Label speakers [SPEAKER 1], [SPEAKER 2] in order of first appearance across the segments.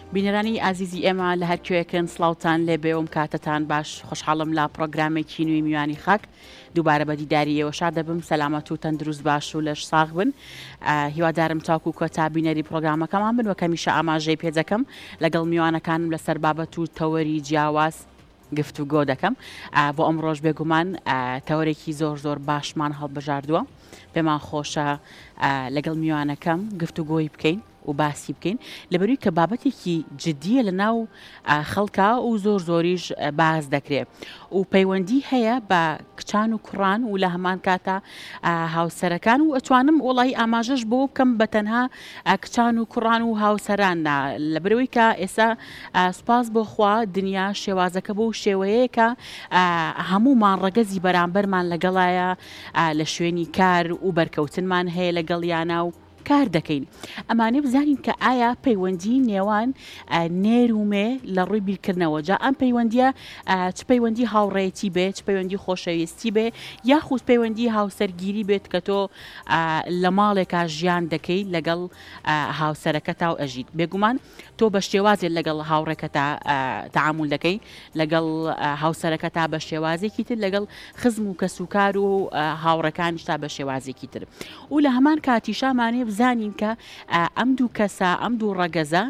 [SPEAKER 1] بینەرانی ئازیزی ئێمە لە هەرکوێکن سڵاوتان لێ بێوم کاتتان باش خۆشحاڵم لا پرۆگرامێکی نوێی میوانی خاک دووبارە بە دیداریەوە شاد دەبم سەلامەت و تەندروست باش و لەش ساغ بن هیوادارم تاکو کۆتا بینەری پرۆگرامەکەمان بن وەکەمیشە ئاماژەی پێجەکەم لەگەڵ میوانەکانم لەسەر بابەت و تەوەری جیاواز گفتوگۆ دەکەم بۆ ئەم ڕۆژ بێگومان تەوەرێکی زۆر باشمان هەڵبژاردووە پێمان خۆشە لەگەڵ میوانەکەم گفتوگۆی بکەین و باسی بکەین لەبەروی کە بابەتێکی جدیە لە ناو خەڵکا و زۆریش باز دەکرێت و پەیوەندی هەیە بە کچان و کوڕان و لە هەمان کاتە هاوسەرەکان و ئەتوانم وڵی ئاماژەش بۆ بکەم بە تەنها کچان و کوڕان و هاوسەران لەبەرەوەی کە ئێستا سپاس بۆ خوا دنیا شێوازەکە بۆ شێوەیە کە هەمومان ڕەگەزی بەرامبەرمان لەگەڵایە لە شوێنی کار و بەرکەوتنمان هەیە لەگەڵیانە و کار دەکەین ئەمانێ بزانین کە ئایا پەیوەندی نێوان نێر و مێ لە ڕووی بیرکردنەوە جا ئەم پەیوەندیە چ پەیوەندی هاوڕێتی بێت چ پەیوەندی خۆشەویستی بێ یاخود پەیوەندی هاوسەرگیری بێت کە تۆ لە ماڵێکا ژیان دەکەیت لەگەڵ هاوسەرەکەتا و ئەژیت بێگومان تۆ بە شێوازێت لەگەڵ هاوڕێکەتا تعامل دەکەی لەگەڵ هاوسەرەکەتا بە شێوازێکی تر لەگەڵ خزم و کەسوکار و هاوڕەکانیشتا بە شێوازێکی تر و لە هەمان کاتیشامانێ بزانین کە ئەم دوو کەسە ئەم دوو ڕەگەزە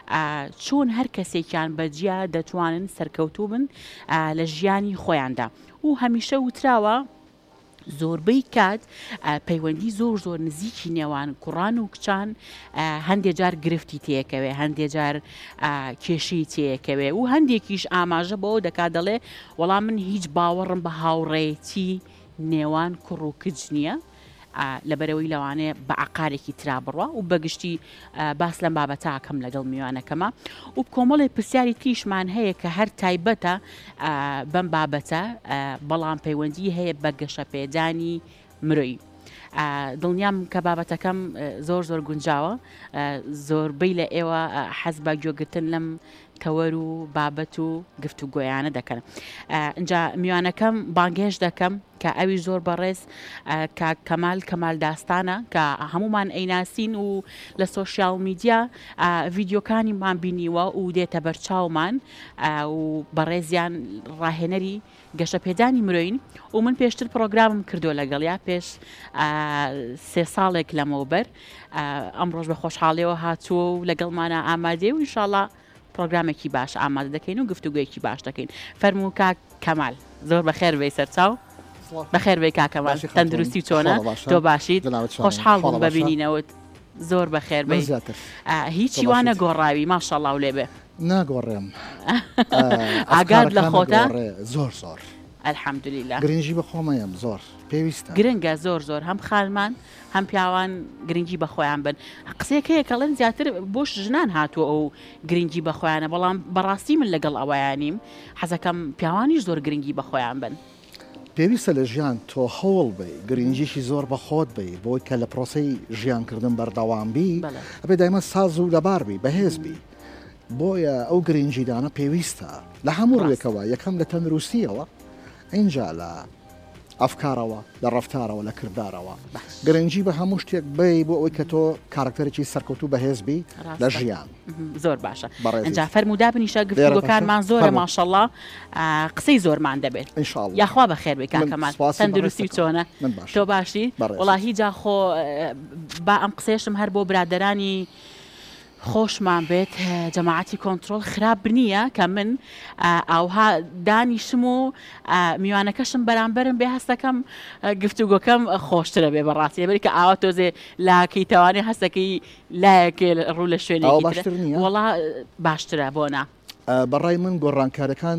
[SPEAKER 1] چۆن هەر کەسێکیان بەجیا دەتوانن سەرکەوتوو بن لە ژیانی خۆیاندا و هەمیشە وتراوە زۆربەی کات پەیوەندی زۆر نزیکی نێوان کوڕان و کچان هەندێک جار گرفتی تێکەوێ هەندێک جار کێشەی تێکەوێ و هەندێکیش ئاماژە بۆ دەکات دەڵێ وەڵام من هیچ باوەڕم بە هاوڕێتی نێوان کوڕ و کچ نییە لەبەرەوەی لەوانەیە بە عقارێکی ترا بڕوە و بەگشتی باس لەم بابەتاکەم لەگەڵ میوانەکەمە و کۆمەڵی پرسیاری تریشمان هەیە کە هەر تایبەتە بەم بابەتە بەڵام پەیوەندی هەیە بە گەشەپێدانی مرۆیی دڵنیام کە بابەتەکەم زۆر گونجاوە زۆربەی لە ئێوە حەز بە گوێگرتن لەم تەوەر و بابەت و گفتوگۆیانە دەکەن اینجا میوانەکەم بانگێش دەکەم کە ئەوی زۆر بەڕێز کەمال داستانە کە هەمومان ئەیناسین و لە سۆشیال میدیا ڤیددیۆکانیمان بینیوە و دێتە بەرچاومان و بەڕێزیان ڕاهێنەری گەشەپێدانی مرۆین و من پێشتر پرۆگرامم کردو لەگەڵیا پێش 3 ساڵێک لەمەوبەر ئەمڕۆژ بە خۆشحاڵیەوە هاتووە و لەگەڵمانە ئامادێ و ئینشاڵڵا پرۆگرامێکی باش ئامادە دەکەین و گفتوگویەکی باش دەکەین فەرموو کاک کەمال زۆر بەخێر بێی سەرچاو بەخێر بێ کاکەمال تەندروستی چۆنە تۆ باشیت خۆشحاڵ بووم ببینینەوەت زۆر بەخێر بێ هیچی وانە گۆڕاوی ماشەڵڵا و لێبێ
[SPEAKER 2] ناگۆڕێم
[SPEAKER 1] ئاگاد لە خۆتە
[SPEAKER 2] زۆر
[SPEAKER 1] ئەلحەمدولیلا
[SPEAKER 2] گرنگی بە خۆمەیەم زۆر پێویستە
[SPEAKER 1] گرنگە زۆر هەم خانمان هەم پیاوان گرنگی بە خۆیان بن قسێک هەیە کەڵێن زیاتر بۆش ژنان هاتووە ئەو گرنگی بە خۆیانە بەڵام بەڕاستی من لەگەڵ ئەوەیانیم حەزەکەم پیاوانیش زۆر گرنگی بە خۆیان بن
[SPEAKER 2] پێویستە لە ژیان تۆ هەوڵ بی گرنگیشی زۆر بە خۆت بی بۆی کە لە پرۆسی ژیانکردن بەردەوام بی ئەبێ دایمە ساز و لەبار بی بەهێز بی بۆیە ئەو گرنگیدانە پێویستە لە هەموو ڕێکەوە یەکەم لە تەندروستیەوە اینجا لە ئەفکارەوە لە ڕەفتارەوە لە کردارەوە گرنگی بە هەموو شتێک بی بۆ ئەوەی کە تۆ کارکتەرێکی سەرکەوتوو بەهێز بی لە ژیان
[SPEAKER 1] زۆر باشە ئەجا فەرمودا بنیشە گفتوگۆکانمان زۆرە ماشەڵڵا قسەی زۆرمان دەبێت یاخوا بەخێر بێ کاکەمان تەندروستی چۆنە تۆ باشی وڵاهی جا خۆ با ئەم قسەشم هەر بۆ برادەرانی خۆشمان بێت جەماعەتی کۆنتترۆل خراپ بنیە کە من ئاوها دانیشم و میوانەکەشم بەرامبەرم بێ هەستەکەم گفتوگۆکەم خۆشترە بێ بەڕاستی بەری کە ئاوا تۆزێ لاکەی تەوانێ هەستەکەی لایەکێ ڕوو لە شوێنێکی وڵا باشترە بۆنا
[SPEAKER 2] بەڕای من گۆڕانکارەکان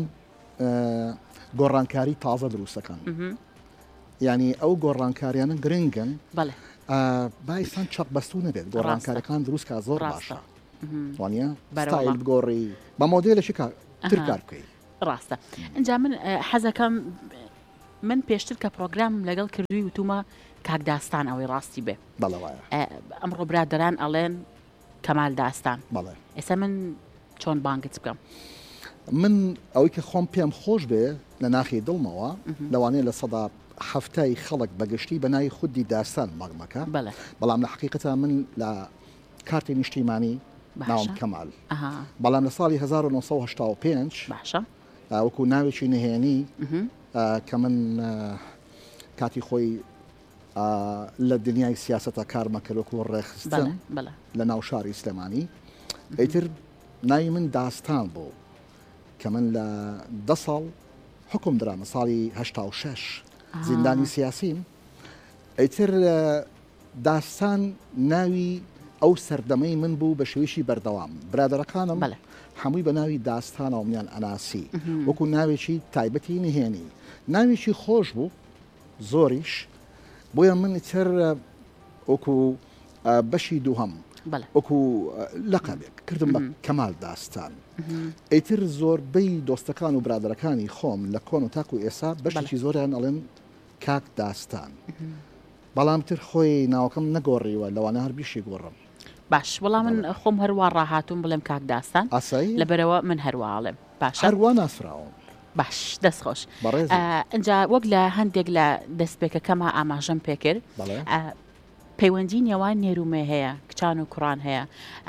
[SPEAKER 2] گۆڕانکاری تازە دروستەکان یعنی ئەو گۆڕانکاریانە گرنگن بایسان چاق بەستوو نەبێت گۆڕانکارەکان دروستکە زۆر باشە وانە ستایل بگۆڕی بە مۆدێلەشی تر کار بکەی
[SPEAKER 1] ڕاستە ئەنجا من حەزەکەم من پێشتر کە پرۆگرام لەگەڵ کردووی وتومە کاک داستان ئەوەی ڕاستی بێ ئەمڕۆ برادەران ئەڵێن کەمال داستان ئێستا من چۆن بانگت بکەم
[SPEAKER 2] من ئەوەی کە خۆم پێم خۆش بێ لە ناخی دڵمەوە لەوانەیە لە سەدا هەفتای خەڵک بەگشتی بە ناوی خودی داستان ماگمەکە بەڵام لە حقیقەتە من لە کارتی نیشتیمانی ناوم کەمال بەڵام لە ساڵی 1985
[SPEAKER 1] باشە
[SPEAKER 2] وەکو ناوێکی نهێنی کە من کاتی خۆی لە دنیای سیاسەتە کارمەکەلۆکو ڕێخستن لە ناو شاری سلێمانی ئەیتر ناوی من داستان بوو کە من لە 10 ساڵ حکم درامە ساڵی 86 زیندانی سیاسیم ئەیتر داستان ناوی ئەو سەردەمەی من بوو بە شێویشی بەردەوام برادەرەکانم هەمووی بە ناوی داستانەوە منیان ئەناسی وەکو ناوێکی تایبەتی نهێنی ناوێکی خۆش بوو زۆریش بۆیە من ئیتر وەکو بەشی دووهەم وەکو لەقەبێک کردم بە کەمال داستان ئەیتر زۆربەی دۆستەکان و برادەرەکانی خۆم لە کۆن و تاک و ئێسا بەشێکی زۆریان ئەڵێن کاک داستان بەڵام تر خۆی ناوەکەم نەگۆڕیوە لەوانە هەر بیشی گۆڕم
[SPEAKER 1] باش وەڵام من خۆم هەروە ڕاهاتوم بڵێم کاک داستان لەبەرەوە من هەروواڵێم باش
[SPEAKER 2] هەروە ناسراوم
[SPEAKER 1] باش دەست خۆش ئەجا وەک لە هەندێک لە دەستپێکەکەمە ئاماژەم پێکرد پەیوەندی نێوان نێرومێ هەیە کچان و کوڕان هەیە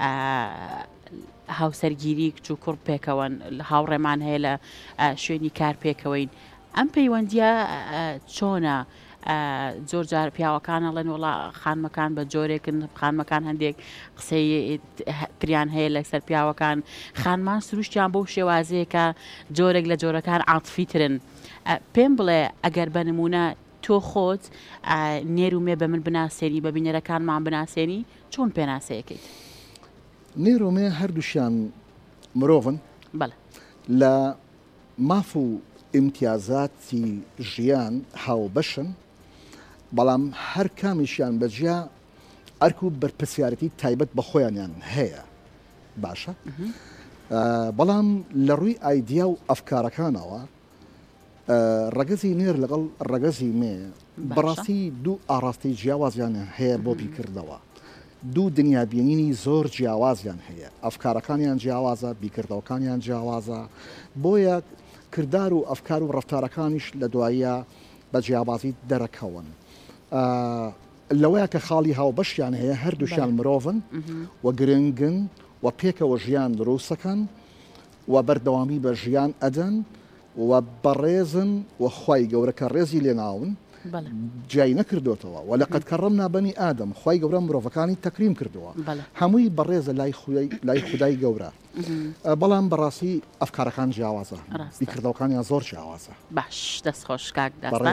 [SPEAKER 1] هاوسەرگیری کچ و کوڕ پێکەوەن هاوڕێمان هەیە لە شوێنی کار پێکەوەین ئەم پەیوەندیە چۆنە زۆر جار پیاوەکان ئەڵێن وڵا خانمەکان بە جۆرێکن خانمەکان هەندێک قسەی پریان هەیە لەسەر پیاوەکان خانمان سروشتیان بۆ شێوازەیەکە جۆرێک لە جۆرەکان عاتفیترن پێم بڵێ ئەگەر بە نمونە تۆ خۆت نێرومێ بە من بناسیێنی بە بینەرەکانمان بناسیێنی چۆن پێناسەیەکەیت
[SPEAKER 2] نێرومێ هەردووشیان مرۆڤن لە ماف و امتیازاتی ژیان هاوبەشن بەڵام هەر کامیشیان بەجیا ئەرک و بەرپرسیارەتی تایبەت بە خۆیانیان هەیە باشە بەڵام لە ڕووی ئایدیا و ئەفکارەکانەوە ڕەگەزی نێر لەگەڵ ڕەگەزی مێ بەڕاستی دوو ئاڕاستی جیاوازیان هەیە بۆ بیکردەوە دوو دنیابینینی زۆر جیاوازیان هەیە ئەفکارەکانیان جیاوازە بیکردەوەکانیان جیاوازە بۆیە کردار و ئەفکار و ڕفتارەکانیش لە دواییە بە جیاوازی دەرەکەون لەوەیە کە خاڵی هاوبەشیان هەیە هەردووشیان مرۆڤن و گرنگن و پێکەوە ژیان دروستەکەن و بەردەوامی بە ژیان ئەدەن و بەڕێزن و خوای گەورەکە ڕێزی لێناون جای نەکردوتەوە و لەقەد کەڕەمنا بەنی ئادەم خوای گەورە مرۆڤەکانی تەکریم کردووە هەمووی بەڕێزە لای خودای گەورە بەڵام بەڕاستی ئەفکارەکان جیاوازە بیکردەوەکانیان زۆر جیاوازە
[SPEAKER 1] باش دەست خۆش کاک داستان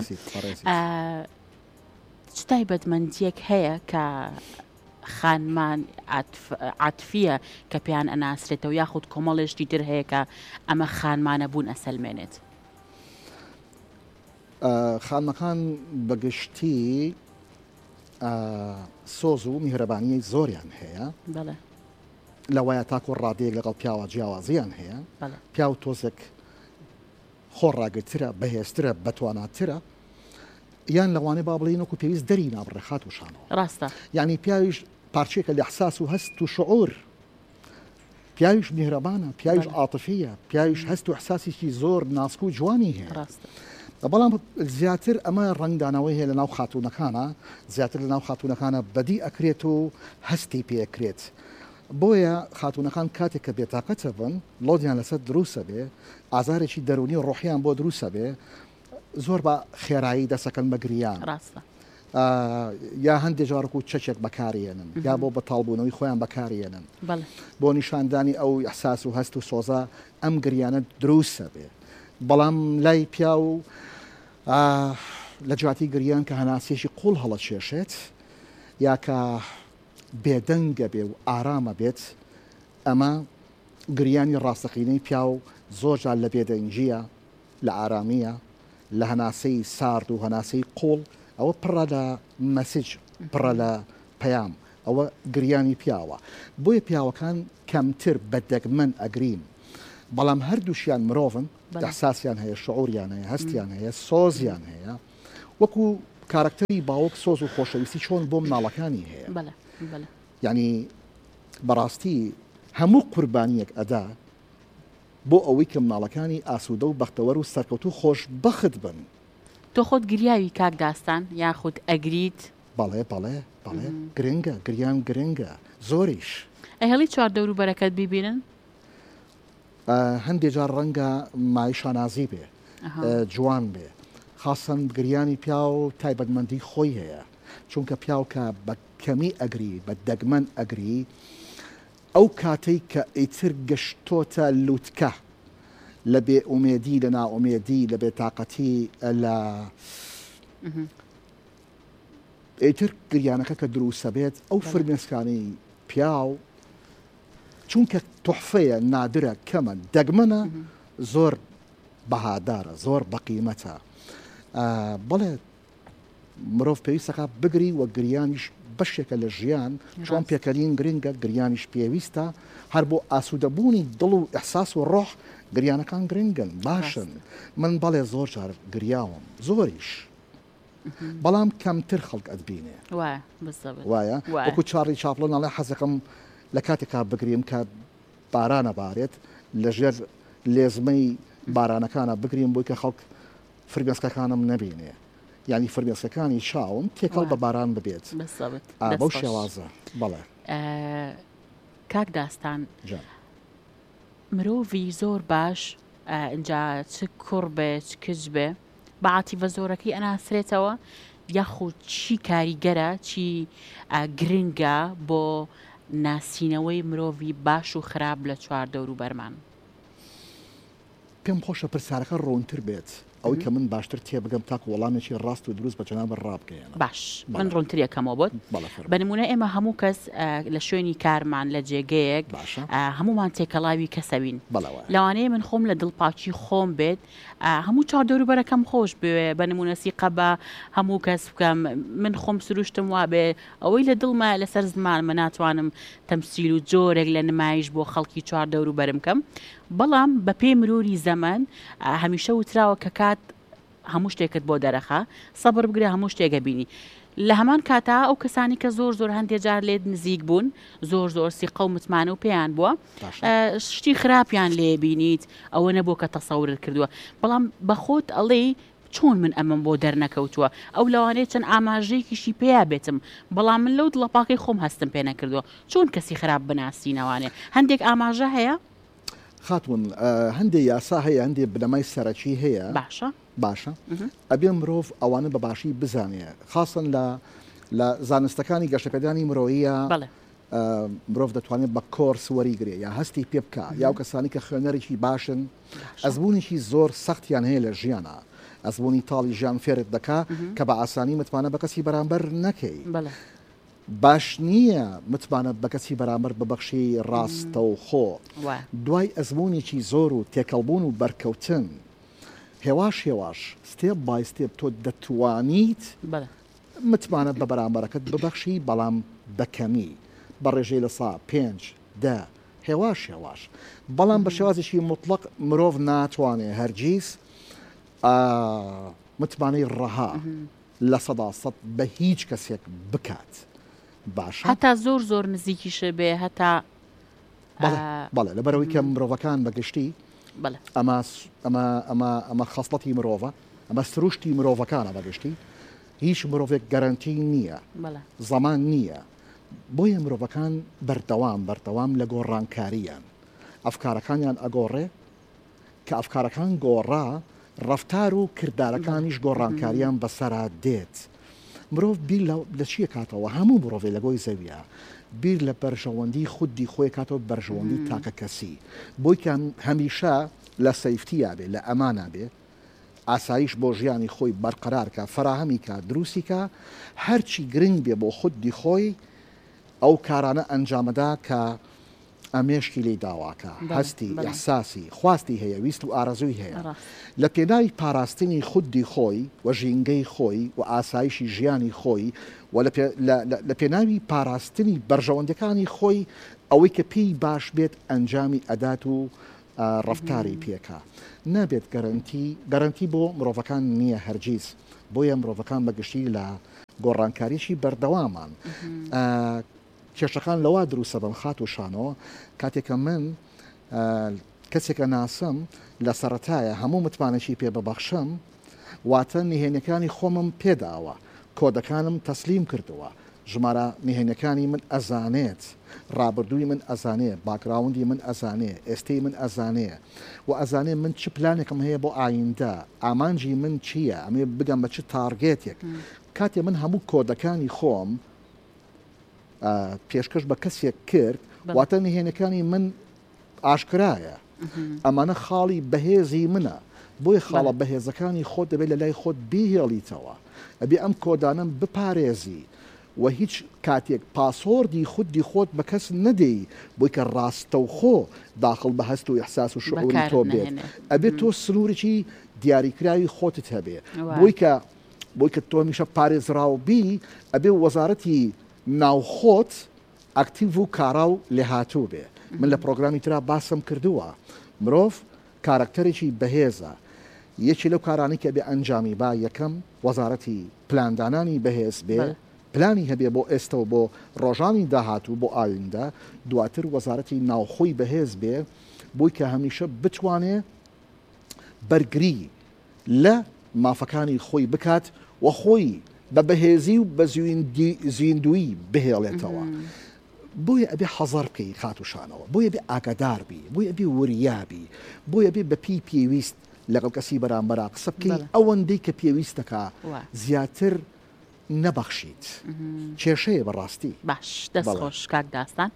[SPEAKER 1] چ تایبەتمەندیەک هەیە کە خانمان عاتفیە کە پێیان ئەناسرێتەوە یاخود کۆمەڵێشتی تر هەیە کە ئەمە خانمانە بوون ئەسەلمێنێت
[SPEAKER 2] خانمەکان بەگشتی سۆز و میهرەبانی زۆریان هەیە لەوایە تاکو ڕادەیەک لەگەڵ پیاوە جیاوازیان هەیە پیا و تۆزێک خۆڕاگرترە بەهێزترە بەتواناترە یان لەوانێ با بڵێن وەکو پێویست دەری نابڕێ خات و شانەوە
[SPEAKER 1] ڕاستە
[SPEAKER 2] یعنی پیاویش پارچێکە لە ئەحساس و هەست و شعور پیاویش میهرەبانە پیاویش عاتفیە پیاویش هەست و ئەحساسێکی زۆر ناسک و جوانی هەیە بەڵام زیاتر ئەمە ڕنگدانەوەی هەیە لە ناو خاتوونەکانە زیاتر لە ناو خاتوونەکانە بەدی ئەکرێت و هەستی پێکرێت بۆیە خاتوونەکان کاتێک کە بێتاقەتە بن لۆدیان لەسەر دروسە بێ ئازارێکی دەرونی و ڕۆحیان بۆ دروسە بێ زۆر بە خێرایی دەسەکەن بەگریان یا هەندێک جارێک و چەچێک بەکارێنن یا بۆ بەتاڵبوونەوەی خۆیان بەکارێنن بۆ نیشاندانی ئەو ئەحساس و هەست و سۆزە ئەم گریانە دروسە بێ بەڵام لای پیا و لە جواتی گریان کە هەناسیێکی قوڵ هەڵە کێشێت یا کە بێدەنگە بێ و ئارامە بێت ئەمە گریانی ڕاستەقینەی پیا و زۆرجار لە بێدەنگیە لە ئارامیە لە هەناسەی سارد و هەناسەی قوڵ ئەوە پڕە لە مەسیج پڕە لە پەیام ئەوە گریانی پیاوە بۆیە پیاوەکان کەمتر بەدەگمەن ئەگرین بەڵام هەردووشیان مرۆڤن ئەحساسیان هەیە شعوریان هەیە هەستیان هەیە سۆزیان هەیە وەکو کارکتەری باوەک سۆز و خۆشەویستی چۆن بۆ مناڵەکانی هەیە یعنی بەڕاستی هەموو قوربانیەک ئەدا بۆ ئەوەی کە مناڵەکانی ئاسوودە و بەختەوەر و سەرکەوتو خۆش بەخت بن
[SPEAKER 1] تۆ خۆت گریاوی کاک داستان یاخود ئەگریت
[SPEAKER 2] بەڵێ بەڵێ بەڵێ گرنگە گریان گرنگە زۆریش
[SPEAKER 1] ئەهێڵی چوار دەوروبەرەکەت بیبینن
[SPEAKER 2] هەندێک جار ڕەنگە مایشانازی بێ جوان بێ خاصن گریانی پیا و تایبەتمەندی خۆی هەیە چونکە پیاو کە بە کەمی ئەگری بە دەگمەن ئەگری ئەو کاتەی کە ئیتر گەشتۆتە لووتکە لە بێ ئومێدی لە ناومێدی لە بێتاقەتی لە ئیتر گریانەکە کە دروستە بێت ئەو فرمێسکانی پیاو چونکە تحفەیە نادرە کەمە دەگمەنە زۆر بەهادارە زۆر بەقیمەتە بەڵێ مرۆڤ پێویستەکە بگری و گریانیش بەشێکە لە ژیان چۆن پێکەرین گرنگە گریانیش پێویستە هەر بۆ ئاسوودەبوونی دڵ و ئەحساس و ڕۆح گریانەکان گرنگن باشن من بەڵێ زۆر جار گریاوم زۆریش بەڵام کەمتر خەڵک ئەدبینێ وایە وەکو چاڕی چاپڵۆن ئەڵێ حەزەکەم لە کاتێکا بگریم کە بارانە بارێت لەژێر لێزمەی بارانەکانە بگریم بۆی کە خەڵک فرمێسکەکانم نەبینێ یعنی فرمێسکەکانی چاوم تێکەڵ بە باران ببێت بەو شێوازە بەڵێ
[SPEAKER 1] کاک داستان مرۆڤی زۆر باش اینجا چ کوڕ بێ چ کچ بێ بەعاتیڤە زۆرەکەی ئەناسرێتەوە یاخود چی کاریگەرە چی گرنگە بۆ ناسینەوەی مرۆڤی باش و خراپ لە چوار دەوروبەرمان
[SPEAKER 2] پێم خۆشە پرسیارەکە ڕوونتر بێت ئەوەی کە من باشتر تێبگەم تاکو وەڵامێکی ڕاست و دروست بە جەناب ڕابکەیەنە
[SPEAKER 1] باش من ڕوونتر یەکەمەوە بۆت بە نمونە ئێمە هەموو کەس لە شوێنی کارمان لە جێگەیەک هەمومان تێکەڵاوی کەسەوین لەوانەیە من خۆم لە دڵپاکی خۆم بێت هەموو چوار دەوروبەرەکەم خۆش بوێ بە نمونە سیقە بە هەموو کەس بکەم من خۆم سروشتم وا بێ ئەوەی لە دڵمە لەسەر زمانمە ناتوانم تەمسیل و جۆرێک لە نمایش بۆ خەڵکی چوار دەوروبەرم کەم بەڵام بە پێی مروری زەمان هەمیشە وتراوە کە کات هەموو شتێکت بۆ دەرەخە سەبر بگرێ هەموو شتێکە بینی لە هەمان کاتا ئەو کەسانی کە زۆر زۆر هەندێک جار لێت نزیک بوون زۆر زۆر سیقە و متمانە و پێیان بووە شتی خراپیان لێ بینیت ئەوە نەبوو کە تەسەورت کردووە بەڵام بەخۆت ئەڵێ چۆن من ئەمەم بۆ دەرنەکەوتووە ئەو لەوانەیە چەند ئاماژەیەکیشی پێیا بێتم بەڵام من لەو دڵەپاکەی خۆم هەستم پێ نەکردووە چۆن کەسی خراپ بناسینەوانێ هەندێک ئاماژە هەیە
[SPEAKER 2] خاتون هەندێک یاسا هەیە هەندێک بنەمای سەرەکی هەیە باشە ئەبێ مرۆڤ ئەوانە بەباشی بزانێ خاصن لە زانستەکانی گەشتەپێدانی مرۆیە مرۆڤ دەتوانێت بە کۆرس وەریگرێ یا هەستی پێ بکە یا کەسانی کە خوێنەرێکی باشن ئەزبوونێکی زۆر سەختیان هەیە لە ژیانە ئەزبوونی تاڵی ژیان فێرت دەکا کە بە ئاسانی متمانە بە کەسی بەرامبەر نەکەی باش نییە متمانە بە کەسی بەرامبەر ببەخشی ڕاستە و خۆ دوای ئەزمونێکی زۆر و تێکەڵبوون و بەرکەوتن هێواش هێواش ستێپ بای ستێپ تۆ دەتوانیت متمانە بە بەرامبەرەکەت ببەخشی بەڵام بەکەمی بە ڕێژەی لە سا 5 10 هێواش هێواش بەڵام بە شێوازێکی مطلق مرۆڤ ناتوانێ هەرگیز متمانەی ڕەها لە 100% بە هیچ کەسێک بکات باش
[SPEAKER 1] هەتا زۆر زۆر نزیکیشە بێ هەتا
[SPEAKER 2] بەڵێ لەبەرەوەی کە مرۆڤەکان بەگشتی ئەمە خەسڵەتی مرۆڤە ئەمە سروشتی مرۆڤەکانە بەگشتی هیچ مرۆڤێک گەرانتی نییە زەمان نییە بۆیە مرۆڤەکان بەردەوام لە گۆڕانکاریان ئەفکارەکانیان ئەگۆڕێ کە ئەفکارەکان گۆڕا ڕەفتار و کردارەکانیش گۆڕانکاریان بەسەرا دێت مرۆڤ بیر لە چیە کاتەوە هەموو مرۆڤێ لە گۆی زەویە بیر لە بەرژەوەندی خودی خۆی کاتەوە بەرژەوەندی تاکە کەسی بۆی کە هەمیشە لە سەیفتیا بێ لە ئەمانە بێ ئاسایش بۆ ژیانی خۆی بەرقەرارکە فراهەمی کە دروستیکە هەرچی گرنگ بێ بۆ خودی خۆی ئەو کارانە ئەنجامەدا کە ئەمێشکی لی داواکە هەستی ئەحساسی خواستی هەیە ویست و ئارەزووی هەیە لە پێناوی پاراستنی خودی خۆی و ژینگەی خۆی و ئاسایشی ژیانی خۆی و لە پێناوی پاراستنی بەرژەوەندەکانی خۆی ئەوەی کە پێی باش بێت ئەنجامی ئەدات و ڕەفتاری پێکە نابێت گەرانتی بۆ مرۆڤەکان نییە هەرگیز بۆیە مرۆڤەکان بەگشتی لە گۆڕانکاریشی بەردەوامان کێشەکان لەوا دروستە بەم خات و شانەوە کاتێکە من کەسێکە ناسم لە سەرەتایە هەموو متمانەشی پێ ببەخشم واتە نهێنەکانی خۆمم پێداوە کۆدەکانم تەسلیم کردووە ژمارە نهێنەکانی من ئەزانێت ڕابردووی من ئەزانێ باکراوندی من ئەزانێ ئێستەی من ئەزانێ و ئەزانێ من چ پلانێکم هەیە بۆ ئایندە ئامانجی من چییە ئەمێ بگەم بە چ تارگێتێک کاتێ من هەموو کۆدەکانی خۆم پێشکەش بە کەسێک کرد واتە نهێنەکانی من ئاشکرایە ئەمانە خاڵی بەهێزی منە بۆی خاڵە بەهێزەکانی خۆت دەبێت لە لای خۆت بیهێڵیتەوە ئەبێ ئەم کۆدانم بپارێزی و هیچ کاتێک پاسۆردی خودی خۆت بە کەس نەدەی بۆی کە ڕاستە و خۆ داخل بە هەست و ئیحساس و شعوری تۆ بێت ئەبێت تۆ سنوورێکی دیاریکراوی خۆتت هەبێ بۆی کە تۆ میشە پارێزراو بی ئەبێ وەزارەتی ناوخۆت ئەکتیڤ و کاراو لێ هاتوو بێ من لە پرۆگرامی ترا باسم کردووە مرۆڤ کارکتەرێکی بەهێزە یەکی لەو کارانی کە بێ ئەنجامی با یەکەم وەزارەتی پلاندانانی بەهێز بێ پلانی هەبێ بۆ ئێستا و بۆ ڕۆژانی داهاتوو بۆ ئاویندە دواتر وەزارەتی ناوخۆی بەهێز بێ بۆی کە هەمیشە بتوانێ بەرگری لە مافەکانی خۆی بکات و خۆی بە بەهێزی و بە زیندوی بهێڵێتەوە بۆیە ئەبێ حەزەر بکەی خاتوشانەوە بۆیە بێ ئاگادار بی بۆیە بێ وریابی بۆیە بێ بە پێویست لەگەڵ کەسی بەرامبەرا قسە بکەی ئەوەندەی کە پێویستەکە زیاتر نەبەخشیت کێشەیە بەڕاستی
[SPEAKER 1] باش دەستخۆش کاک داستان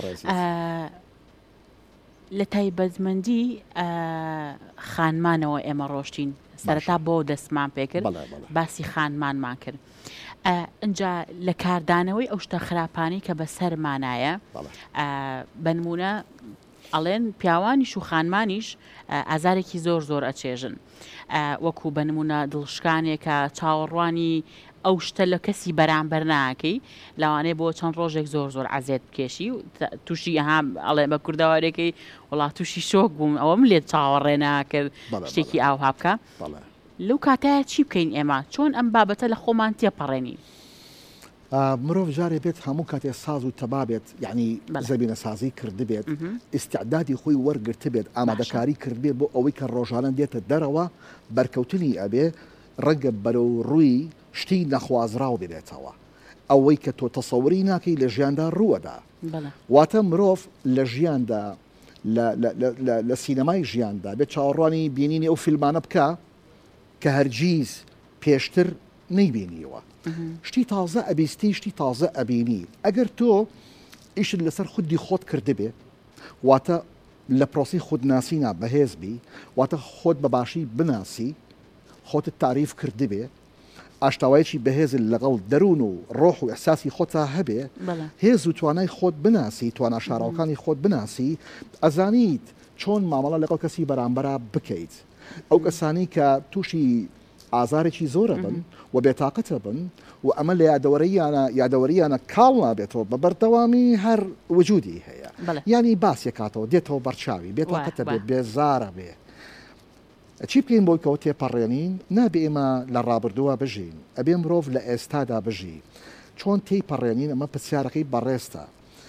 [SPEAKER 1] لە تایبەتمەندی خانمانەوە ئێمە ڕۆشتین سەرەتا بۆ دەستمان پێکرد باسی خانمانمان کرد ئەجا لە کاردانەوەی ئەو شتە خراپانی کە بە سەرمانایە بەنمونە ئەڵێن پیاوانیش و خانمانیش ئازارێکی زۆر زۆر ئەچێژن وەکو بەنمونە دڵشکانێکە چاوەڕوانی ئەو شتە لە کەسی بەرامبەر ناکەی لەوانەیە بۆ چەند ڕۆژێک زۆر زۆر عزیێت بکێشی و تووشی ئەها ئەڵێ بە کوردەوارێکی وڵات تووشی شۆک بووم ئەوەم لێت چاوەڕێ ناکرد شتێکی ئاوها بکە لەو کاتایە چی بکەین ئێمە چۆن ئەم بابەتە لە خۆمان تێپەڕێنین
[SPEAKER 2] مرۆڤ جارێ بێت هەموو کاتێ ساز و تەبابێت یعنی زەبینە سازی کرد بێت ئیستعدادی خۆی وەرگرت بێت ئامادەکاری کرد بێت بۆ ئەوەی کە ڕۆژانە دێتە دەرەوە بەرکەوتنی ئەبێ ڕەنگە بەرەو ڕووی شتی نەخوازراو بێتەوە ئەوەی کە تۆ تەسەوری ناکەی لە ژیاندا ڕووەدا واتە مرۆڤ لە ژیاندا لە سینەمای ژیاندا بێت چاوەڕوانی بینینی ئەو فیلمانە بکە کە هەرگیز پێشتر نەیبینیوە شتی تازە ئەبیستی شتی تازە ئەبینی ئەگەر تۆ ئیشت لەسەر خودی خۆت کردبێ واتە لە پرۆسی خودناسینا بەهێز بی واتە خۆت بەباشی بناسی خۆتت تعریف کردبێ ئاشتاوایەکی بەهێز لەگەڵ دەروون و ڕۆح و ئەحساسی خۆتا هەبێ هێز و توانای خۆت بناسی توانە شاراوەکانی خۆت بناسی ئەزانیت چۆن مامەڵە لەگەڵ کەسی بەرامبەرا بکەیت ئەو کەسانی کە تووشی ئازارێکی زۆرە بن و بێتاقەتە بن و ئەمە لە یادەوەریانە کاڵ نابێتەوە بە بەردەوامی هەر وجودی هەیە ینی باسیە کاتەوە دێتەوە بەرچاوی بێتاقەتە بێت بێزارە بێ چی بکەین بۆی کەەوە تێپەڕێنین نابێ ئێمە لە ڕابردووە بژین ئەبێ مرۆڤ لە ئێستادا بژی چۆن تێی پەڕێنین ئەمە پرسیارەکەی بەڕێستە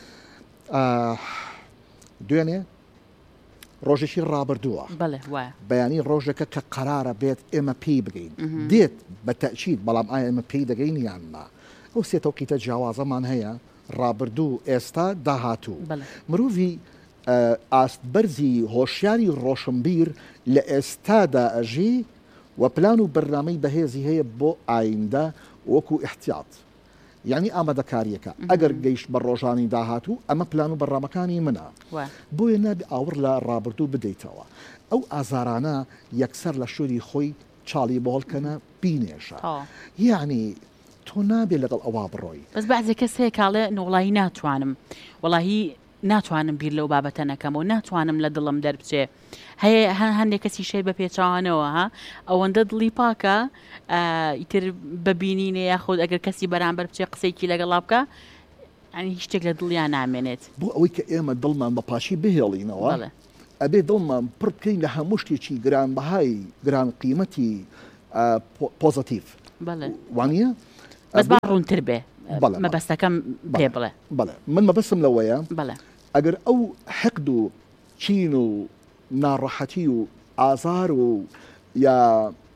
[SPEAKER 2] دوێنێ ڕۆژێکی ڕابردووە بەیانی ڕۆژێکە کە قەرارە بێت ئێمە پێی بگەین دێت بە تەچید بەڵام ئایا ئێمە پێی دەگەین یاننا ئەو سێتەوە قیتە جیاوازەمان هەیە ڕابردوو ئێستا داهاتوو مرۆڤی ئاست بەرزی هۆشیاری ڕۆشنبیر لە ئێستادا ئەژی و پلان و بەرنامەی بەهێزی هەیە بۆ ئایندە وەکو احتیاط یعنی ئامادەکاریەکە ئەگەر گەیشت بە ڕۆژانی داهاتوو ئەمە پلان و بەڕامەکانی منە بۆیە نابێ ئاور لە ڕابردوو بدەیتەوە ئەو ئازارانە یەکسەر لە شووری خۆی چاڵی بۆڵکەنە بینێشە یعنی تۆ نابێ لەگەڵ ئەوە بڕۆی
[SPEAKER 1] بەس بەعزێ کەس هەیە کاڵێ نوڵایی ناتوانم وەڵاهی ناتوانم بیر لەو بابەتە نەکەمەوە ناتوانم لە دڵم دەربچێ هەیە هەندێک کەسی شەی بە پێچوانەوە ها ئەوەندە دڵی پاکە ئیتر ببینینێ یاخود ئەگەر کەسی بەرامبەر بچێ قسەیکی لەگەڵا بکە ئەنی هیچ شتێک لە دڵیان نامێنێت
[SPEAKER 2] بۆ ئەوەی کە ئێمە دڵمان بە پاشی بهێڵینەوە ئەبێ دڵمان پڕ بکەین لە هەموو شتێکی گرانبەهای گران قیمەتی پۆزتیڤ وانە
[SPEAKER 1] بەس با ڕوونتر بێ مەبەستەکەم پێ بڵێ
[SPEAKER 2] من مەبەستم لەوەیە ئەگەر ئەو حەقد و چین و ناڕەحەتی و ئازار و یا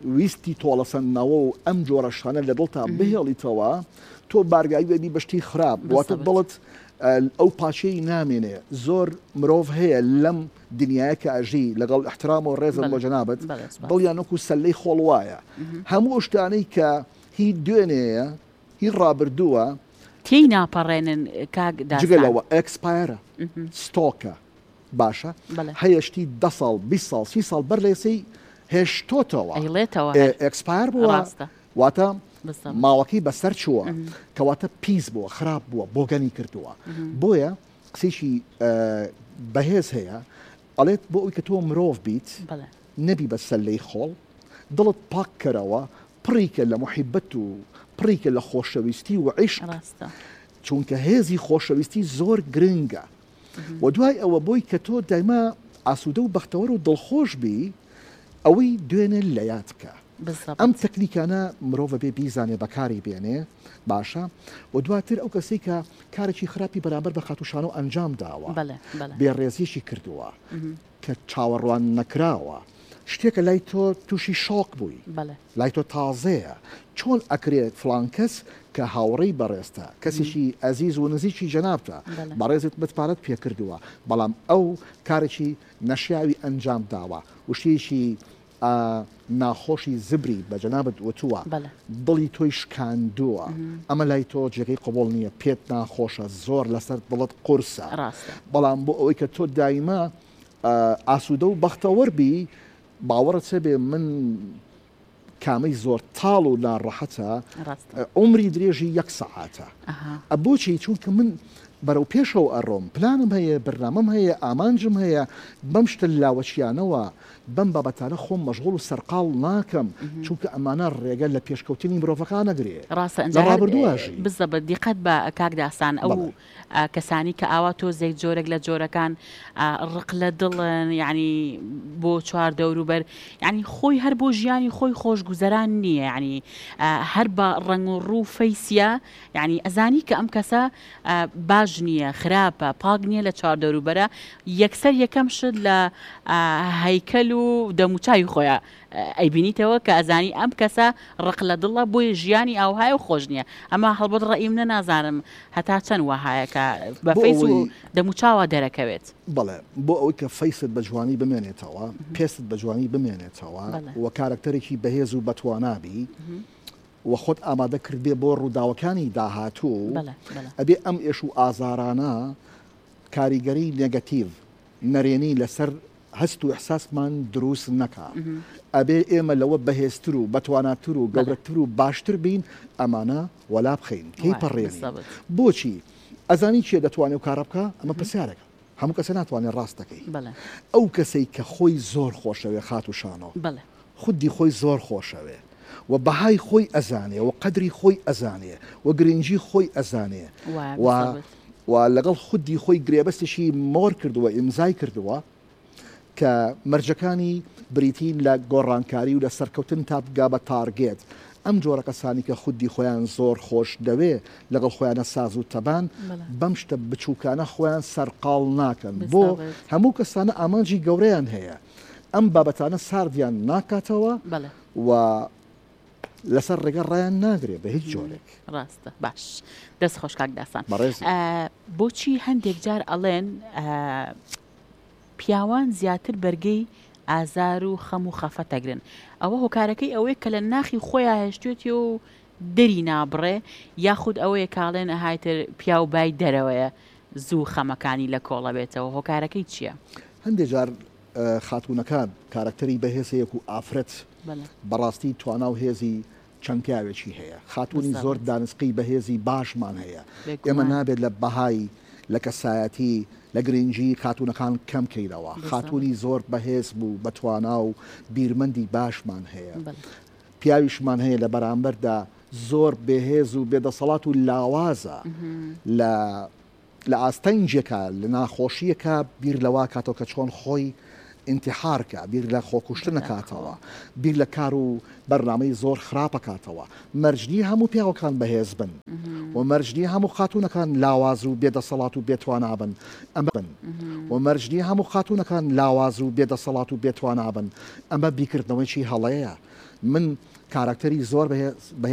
[SPEAKER 2] ویستی تۆڵەسەندنەوە و ئەم جۆرە شانە لە دڵتا بهێڵیتەوە تۆ بارگایی بێبی بەشتی خراپ واتە دڵت ئەو پاچەی نامێنێ زۆر مرۆڤ هەیە لەم دنیاە کە ئەژی لەگەڵ احترام و ڕێزم بۆ جەنابەت دڵیان وەکو سەلەی خۆڵوایە هەموو شتانەی کە هی دوێنەیە هی ڕابردووە
[SPEAKER 1] تێی ناپەڕێنن
[SPEAKER 2] جگەلەوە ئەکسپایرە ستۆکە باشە هەیەشتی 10 ساڵ 20 ساڵ 30 ساڵ بەر لێسەی هێشتۆتەوە ئەکسپایر بووە واتە ماوەکەی بەسەر چووە کەواتە پیس بووە خراپ بووە بۆگەنی کردووە بۆیە قسێکی بەهێز هەیە ئەڵێت بۆ ئەوی کە تۆ مرۆڤ بیت نەبی بە سەلەی خۆڵ دڵت پاک کەرەوە پڕیکە لە محیبەت و پڕیکە لە خۆشەویستی و عیشق چونکە هێزی خۆشەویستی زۆر گرنگە و دوای ئەوە بۆی کە تۆ دایما ئاسوودە و بەختەوەر و دڵخۆش بی ئەوەی دوێنێ لە یاد بکە ئەم تەکنیکانە مرۆڤ بێ بیزانێ بەکاری بێنێ باشە و دواتر ئەو کەسی کە کارێکی خراپی بەرامبەر بە خاتوشانە و ئەنجام داوە بێڕێزیشی کردووە کە چاوەڕوان نەکراوە شتێکە لای تۆ تووشی شۆک بووی لای تۆ تازەیە چۆن ئەکرێت فلان کەس کە هاوڕێی بەڕێستە کەسێکی ئەزیز و نزیکی جەنابتە بەڕێزت متپارەت پێ کردووە بەڵام ئەو کارێکی نەشیاوی ئەنجام داوە وشتێکی ناخۆشی زبری بە جەنابەت وتووە دڵی تۆی شکاندووە ئەمە لای تۆ جێگەی قبول نییە پێت ناخۆشە زۆر لەسەر دڵت قورسە بەڵام بۆ ئەوەی کە تۆ دایما ئاسوودە و بەختەوەربی باوەڕت سەبێ من کامەی زۆر تاڵ و ناڕەحەتە عمری درێژی 1 سەعاتە بۆچی چونکە من بەرەو پێشەوە ئەڕۆم پلانم هەیە بەرنامەم هەیە ئامانجم هەیە بەم شتە لاوەچیانەوە بەم بابەتانە خۆم مەشغوڵ و سەرقاڵ ناکەم چونکە ئەمانە ڕێگە لە پێشکەوتنی مرۆڤەکان نەگرێ ڕابردوواژی
[SPEAKER 1] بزە بە دیقەت بە کاکداسان ئەو کەسانی کە ئاوا تۆ زەی جۆرێک لە جۆرەکان ڕق لە دڵن یعنی بۆ چوار دەوروبەر یعنی خۆی هەر بۆ ژیانی خۆی خۆشگوزەران نییە یعنی هەر بە ڕنگ و ڕوو فەیسیە یعنی ئەزانی کە ئەم کەسە باش نییە خراپە پاک نییە لە چوار دەوروبەرە یەکسەر یەکەم شت لە هەیکەل و دەموچاوی خۆیە ئەیبینیتەوە کە ئەزانی ئەم کەسە ڕق لە دڵە بۆی ژیانی ئاوهای و خۆش نییە ئەمە هەڵبەت ڕئیم نازانم هەتا چەند وهایە کە بە فەیس و دەموچاوە دەرەکەوێت
[SPEAKER 2] بەڵێ بۆ ئەوەی کە فەیست بە جوانی بمێنێتەوە پێست بە جوانی بمێنێتەوە و کارکتەرێکی بەهێز و بەتوانابی و خۆت ئامادە کردێ بۆ ڕووداوەکانی داهاتوو ئەبێ ئەم ئێش و ئازارانە کاریگەری نێگەتیڤ نەرێنی لەسەر هەست و ئەحساسمان دروست نەکا ئەبێ ئێمە لەوە بەهێزتر و بەتواناتر و گەورەتر و باشتر بین ئەمانە وەلا بخەین کەی پەڕێنی بۆچی ئەزانی چیە دەتوانێت و کارە بکە ئەمە پرسیارەکە هەموو کەسە ناتوانێت ڕاستەکەی ئەو کەسەی کە خۆی زۆر خۆشەوێ خاتوشانەوە خودی خۆی زۆر خۆشەوێ و بەهای خۆی ئەزانێ و قەدری خۆی ئەزانێ و گرنگی خۆی ئەزانێ و لەگەڵ خودی خۆی گرێبەستێکی مۆر کردووە ئیمزای کردووە کە مەرجەکانی بریتین لە گۆڕانکاری و لە سەرکەوتن تا بگا بە تارگێت ئەم جۆرە کەسانی کە خودی خۆیان زۆر خۆش دەوێ لەگەڵ خۆیانە ساز و تەبان بەم شتە بچووکانە خۆیان سەرقاڵ ناکەن بۆ هەموو کەسانە ئامانجی گەورەیان هەیە ئەم بابەتانە ساردیان ناکاتەوە و لەسەر ڕێگە ڕایان ناگرێت بە هیچ جۆرێک
[SPEAKER 1] ڕاستە باش دەست خۆشکاک داسان بۆچی هەندێک جار ئەڵێن پیاوان زیاتر بەرگەی ئازار و خەم و خەفەت ئەگرن ئەوە هۆکارەکەی ئەوەیە کە لە ناخی خۆیان هێشتێتی و دەری نابڕێ یاخود ئەوەیە کاڵێن ئەهایتر پیا و بای دەرەوەیە زوو خەمەکانی لە کۆڵە بێتەوە هۆکارەکەی چییە؟
[SPEAKER 2] هەندێک جار خاتوونەکان کارکتەری بەهێزەیەک و ئافرەت بەڕاستی توانا و هێزی چەند پیاوێکی هەیە خاتوونی زۆر دانسقی بەهێزی باشمان هەیە ئێمە نابێت لە بەهای لە کەسایەتی لە گرنگجی خاتوونەکان کەم کەیرەوە خاتوونی زۆر بەهێز بوو بەتوانا و بیرمەندی باشمان هەیە پیاویشمان هەیە لە بەرامبەردا زۆر بەهێز و بێدەسەڵات و لاوازە لە ئاستەنجێکە لە ناخۆشیەکە بیر لەوا کاتەوە کە چۆن خۆی ئینتیحارکە بیر لە خۆکوشتن نکاتەوە بیر لە کار و بەرنامەی زۆر خراپە کاتەوە مەرجنی هەموو پیاوەکان بەهێز بن و مەرجنی هەموو خاتوونەکان لاواز و بێدەسەڵات و بێتوانابن ئەمە بن و مەرجنی هەموو خاتوونەکان لاواز و بێدەسەڵات و بێتوانابن ئەمە بیکردنەوەیکی هەڵەیە من کارکتەری زۆر بەهێز